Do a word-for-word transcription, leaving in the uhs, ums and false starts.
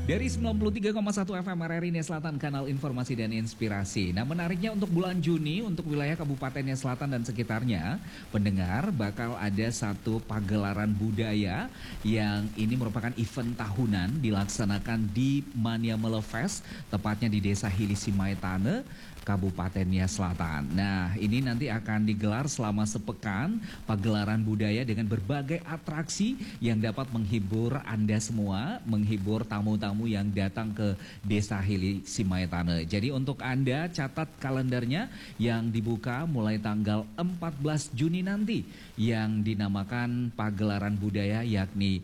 Dari sembilan puluh tiga koma satu F M R R I Nia Selatan, kanal informasi dan inspirasi. Nah, menariknya untuk bulan Juni, untuk wilayah Kabupaten Nia Selatan dan sekitarnya, pendengar bakal ada satu pagelaran budaya yang ini merupakan event tahunan dilaksanakan di Mania Melefest, tepatnya di Desa Hilisimaitane, Kabupaten Nia Selatan. Nah, ini nanti akan digelar selama sepekan pagelaran budaya dengan berbagai atraksi yang dapat menghibur Anda semua, menghibur tamu-tamu yang datang ke Desa Hilisimaitane. Jadi untuk Anda catat kalendernya yang dibuka mulai tanggal empat belas Juni nanti yang dinamakan pagelaran budaya, yakni